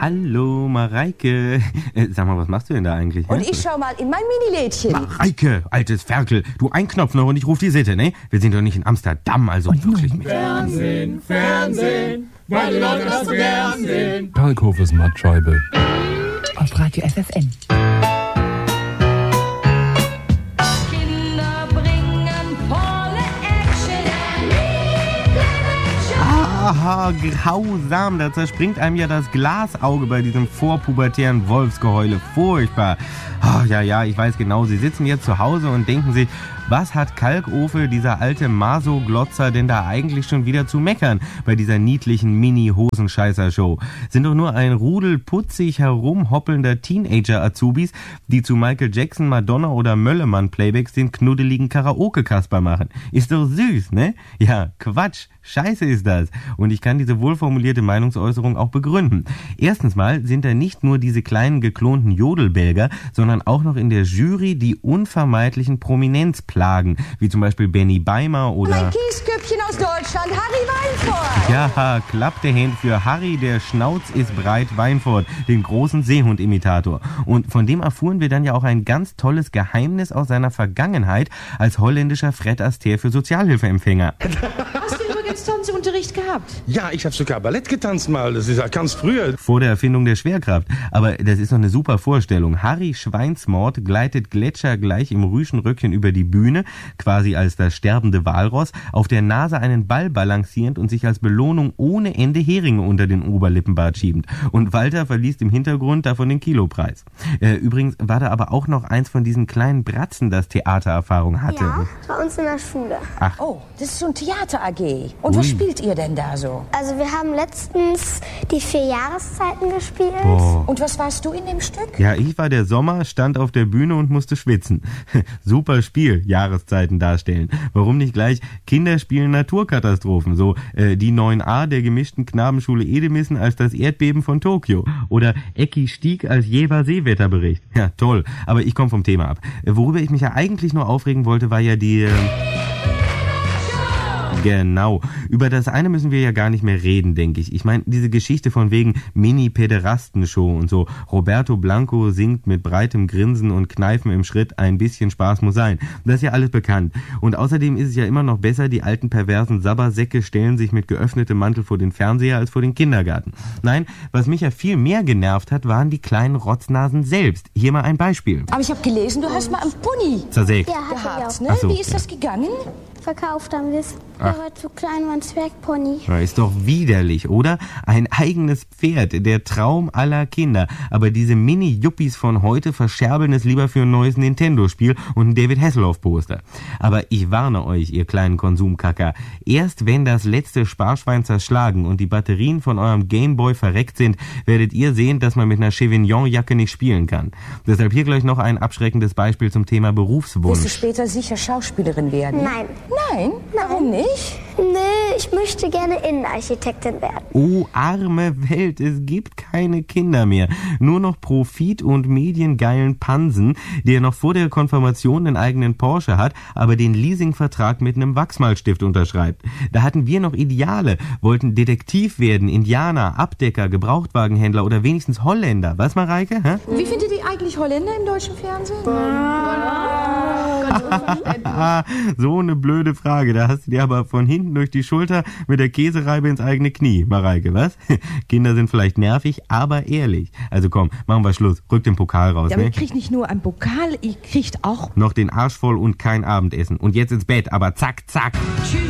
Hallo, Mareike. Sag mal, was machst du denn da eigentlich? Und ich schau mal in mein Mini-Lädchen. Mareike, altes Ferkel. Du, ein Knopf noch und ich ruf die Sitte, ne? Wir sind doch nicht in Amsterdam, also wirklich nicht. Fernsehen, weil die Leute das so gern sehen. Kalkhofes Mattscheibe. Auf Radio FFN. Aha, grausam, da zerspringt einem ja das Glasauge bei diesem vorpubertären Wolfsgeheule. Furchtbar. Oh, ja, ich weiß genau, Sie sitzen jetzt zu Hause und denken sich, was hat Kalkofe, dieser alte Maso-Glotzer, denn da eigentlich schon wieder zu meckern bei dieser niedlichen Mini-Hosenscheißer-Show? Sind doch nur ein Rudel putzig herumhoppelnder Teenager-Azubis, die zu Michael Jackson, Madonna oder Möllemann-Playbacks den knuddeligen Karaoke-Kasper machen. Ist doch süß, ne? Ja, Quatsch. Scheiße ist das. Und ich kann diese wohlformulierte Meinungsäußerung auch begründen. Erstens mal sind da nicht nur diese kleinen geklonten Jodelbelger, sondern auch noch in der Jury die unvermeidlichen Prominenzplagen, wie zum Beispiel Benny Beimer oder... Mein Kiesköpfchen aus Deutschland, Harry Weinfurt. Ja, klappte Hand für Harry, der Schnauz ist breit Weinfurt, den großen Seehund-Imitator. Und von dem erfuhren wir dann ja auch ein ganz tolles Geheimnis aus seiner Vergangenheit als holländischer Fred Astaire für Sozialhilfeempfänger. Hast du übrigens Tanzunterricht gehabt? Ja, ich habe sogar Ballett getanzt mal. Das ist ja ganz früher. Vor der Erfindung der Schwerkraft. Aber das ist doch eine super Vorstellung. Harry Schweinsmord gleitet gletschergleich im Rüschenröckchen über die Bühne, quasi als das sterbende Walross, auf der Nase einen Ball balancierend und sich als Belohnung ohne Ende Heringe unter den Oberlippenbart schiebend. Und Walter verliest im Hintergrund davon den Kilopreis. Übrigens war da aber auch noch eins von diesen kleinen Bratzen, das Theatererfahrung hatte. Ja, bei uns in der Schule. Ach. Oh, das ist so ein Theater-AG. Und was spielt ihr denn da so? Also wir haben letztens die 4 Jahreszeiten gespielt. Boah. Und was warst du in dem Stück? Ja, ich war der Sommer, stand auf der Bühne und musste schwitzen. Super Spiel, Jahreszeiten darstellen. Warum nicht gleich Kinder spielen Naturkatastrophen, so die 9a der gemischten Knabenschule Edemissen als das Erdbeben von Tokio oder Ecki Stieg als Jever Seewetterbericht. Ja, toll, aber ich komme vom Thema ab. Worüber ich mich ja eigentlich nur aufregen wollte, war ja die... Genau. Über das eine müssen wir ja gar nicht mehr reden, denke ich. Ich meine, diese Geschichte von wegen Mini-Päderastenshow und so. Roberto Blanco singt mit breitem Grinsen und Kneifen im Schritt, ein bisschen Spaß muss sein. Das ist ja alles bekannt. Und außerdem ist es ja immer noch besser, die alten perversen Sabbersäcke stellen sich mit geöffnetem Mantel vor den Fernseher als vor den Kindergarten. Nein, was mich ja viel mehr genervt hat, waren die kleinen Rotznasen selbst. Hier mal ein Beispiel. Aber ich habe gelesen, du hast mal einen Pony Zersägt. Ja, hatte ich gehabt, auch. ne? Ach so, Wie ist ja. das gegangen? Verkauft haben wir es. Der war zu klein, war ein Zwergpony. Ja, ist doch widerlich, oder? Ein eigenes Pferd, der Traum aller Kinder. Aber diese Mini-Yuppies von heute verscherbeln es lieber für ein neues Nintendo-Spiel und ein David Hasselhoff-Poster. Aber ich warne euch, ihr kleinen Konsumkacker. Erst wenn das letzte Sparschwein zerschlagen und die Batterien von eurem Gameboy verreckt sind, werdet ihr sehen, dass man mit einer Chevignon-Jacke nicht spielen kann. Deshalb hier gleich noch ein abschreckendes Beispiel zum Thema Berufswunsch. Wirst du später sicher Schauspielerin werden? Nein. Nein? Warum nicht? Nee, ich möchte gerne Innenarchitektin werden. Oh, arme Welt, es gibt keine Kinder mehr. Nur noch Profit und mediengeilen Pansen, der noch vor der Konfirmation einen eigenen Porsche hat, aber den Leasingvertrag mit einem Wachsmalstift unterschreibt. Da hatten wir noch Ideale, wollten Detektiv werden, Indianer, Abdecker, Gebrauchtwagenhändler oder wenigstens Holländer. Was, Mareike? Hä? Wie findet ihr eigentlich Holländer im deutschen Fernsehen? So eine blöde Frage. Da hast du dir aber von hinten durch die Schulter mit der Käsereibe ins eigene Knie, Mareike, was? Kinder sind vielleicht nervig, aber ehrlich. Also komm, machen wir Schluss. Rück den Pokal raus, Aber ne? ihr kriegt nicht nur einen Pokal, ihr kriegt auch... Noch den Arsch voll und kein Abendessen. Und jetzt ins Bett, aber zack, zack. Tschüss.